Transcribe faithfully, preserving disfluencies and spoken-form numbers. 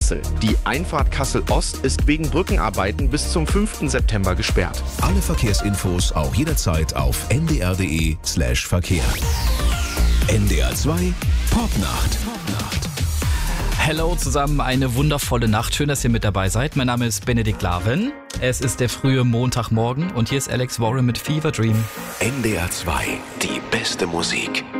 Kassel. Die Einfahrt Kassel Ost ist wegen Brückenarbeiten bis zum fünften September gesperrt. Alle Verkehrsinfos auch jederzeit auf n d r punkt d e slash Verkehr. N D R zwei Popnacht. Hello zusammen, eine wundervolle Nacht. Schön, dass ihr mit dabei seid. Mein Name ist Benedikt Laven. Es ist der frühe Montagmorgen und hier ist Alex Warren mit Fever Dream. N D R zwei, die beste Musik.